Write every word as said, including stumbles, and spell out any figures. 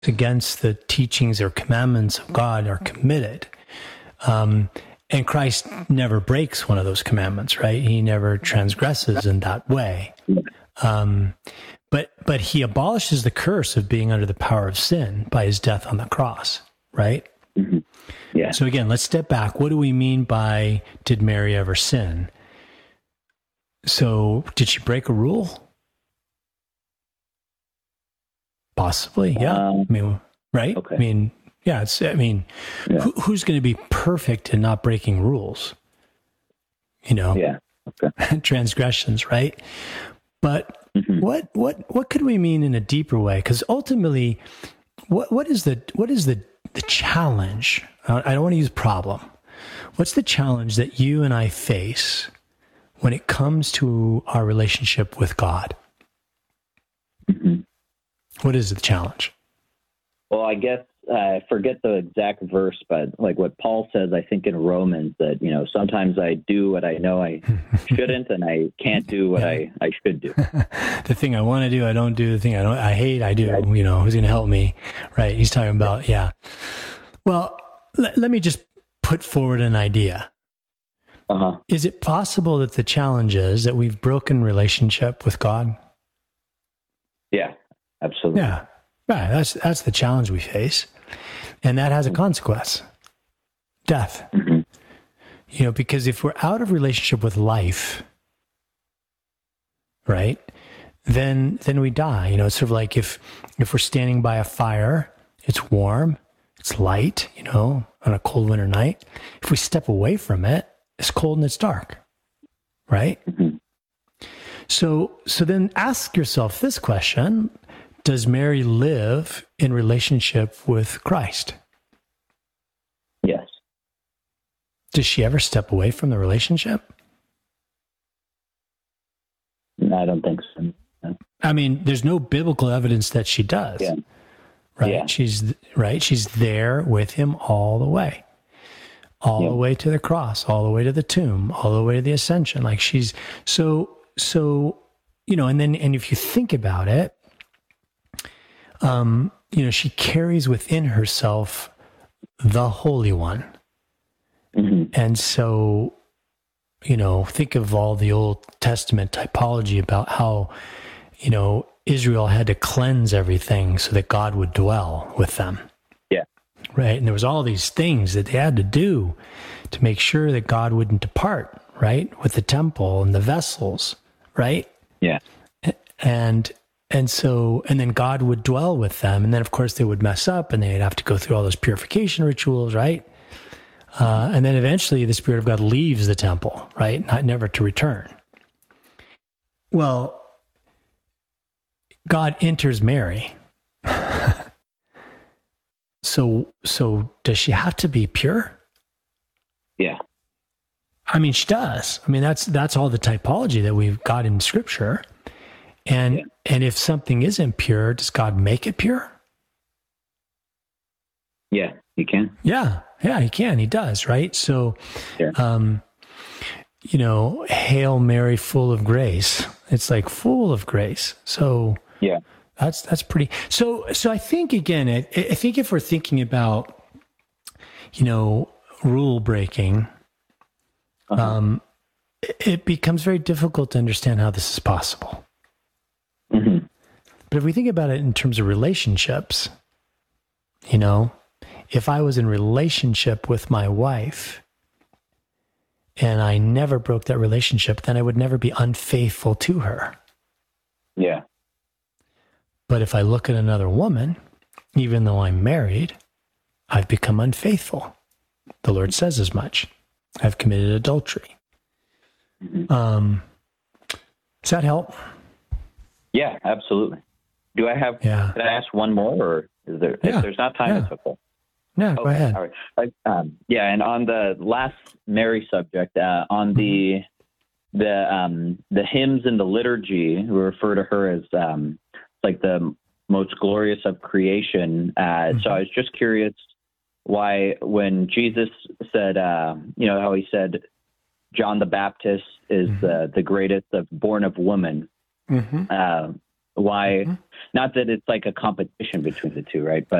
against the teachings or commandments of God are committed. Um, and Christ never breaks one of those commandments, right? He never transgresses in that way. Um, but but he abolishes the curse of being under the power of sin by his death on the cross, right? Mm-hmm. Yeah. So again, let's step back. What do we mean by did Mary ever sin? So did she break a rule? Possibly, yeah. Um, I mean, right? Okay. I mean, yeah. It's. I mean, yeah. who, who's going to be perfect in not breaking rules? You know, yeah. Okay. transgressions, right? But mm-hmm. what what what could we mean in a deeper way? Because ultimately, what what is the what is the the challenge? I don't want to use problem. What's the challenge that you and I face when it comes to our relationship with God? Mm-hmm. What is the challenge? Well, I guess uh, I forget the exact verse, but like what Paul says, I think in Romans, that, you know, sometimes I do what I know I shouldn't, and I can't do what yeah. I, I should do. The thing I want to do, I don't do. The thing I don't, I hate, I do. Yeah. You know, who's going to help me? Right? He's talking about, yeah. Well, l- let me just put forward an idea. Uh-huh. Is it possible that the challenge is that we've broken relationship with God? Yeah, absolutely. Yeah. Right. That's that's the challenge we face. And that has a consequence. Death. Mm-hmm. You know, because if we're out of relationship with life, right, then then we die. You know, it's sort of like if if we're standing by a fire, it's warm, it's light, you know, on a cold winter night. If we step away from it, it's cold and it's dark. Right? Mm-hmm. So so then ask yourself this question. Does Mary live in relationship with Christ? Yes. Does she ever step away from the relationship? No, I don't think so. No. I mean, there's no biblical evidence that she does. Yeah. Right? Yeah. She's right. She's there with him all the way. All yeah. the way to the cross, all the way to the tomb, all the way to the ascension. Like she's so so, you know, and then and if you think about it, Um, you know, she carries within herself the Holy One. Mm-hmm. And so, you know, think of all the Old Testament typology about how, you know, Israel had to cleanse everything so that God would dwell with them. Yeah. Right. And there was all these things that they had to do to make sure that God wouldn't depart, right? With the temple and the vessels, right? Yeah. And And so, and then God would dwell with them. And then, of course, they would mess up and they'd have to go through all those purification rituals, right? Uh, and then eventually the Spirit of God leaves the temple, right? Not never to return. Well, God enters Mary. so, so does she have to be pure? Yeah. I mean, she does. I mean, that's, that's all the typology that we've got in Scripture. And yeah. and if something isn't pure, does God make it pure? Yeah, he can. Yeah, yeah, he can. He does, right? So, yeah. um, you know, Hail Mary, full of grace. It's like full of grace. So yeah, that's that's pretty. So so I think again, I, I think if we're thinking about, you know, rule breaking, uh-huh. um, it, it becomes very difficult to understand how this is possible. Mm-hmm. But if we think about it in terms of relationships, you know, if I was in relationship with my wife and I never broke that relationship, then I would never be unfaithful to her. Yeah. But if I look at another woman, even though I'm married, I've become unfaithful. The Lord says as much. I've committed adultery. Mm-hmm. Um, does that help? Yeah, absolutely. Do I have, yeah. can I ask one more, or is there, yeah. if there's not time, yeah. it's okay. No, okay, go ahead. All right. I, um, yeah. And on the last Mary subject, uh, on the, the, um, the hymns in the liturgy, we refer to her as, um, like the most glorious of creation. Uh, mm-hmm. So I was just curious why, when Jesus said, uh, you know, how he said, John the Baptist is mm-hmm. the, the greatest of born of woman. Mm-hmm. Uh, Why? Mm-hmm. Not that it's like a competition between the two, right? But